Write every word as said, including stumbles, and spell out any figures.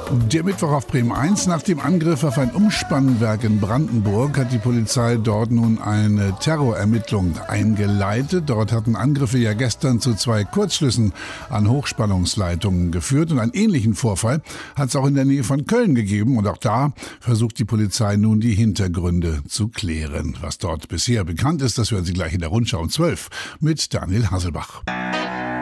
Der Mittwoch auf Bremen eins. Nach dem Angriff auf ein Umspannwerk in Brandenburg hat die Polizei dort nun eine Terrorermittlung eingeleitet. Dort hatten Angriffe ja gestern zu zwei Kurzschlüssen an Hochspannungsleitungen geführt. Und einen ähnlichen Vorfall hat es auch in der Nähe von Köln gegeben. Und auch da versucht die Polizei nun die Hintergründe zu klären. Was dort bisher bekannt ist, das hören Sie gleich in der Rundschau um zwölf mit Daniel Hasselbach.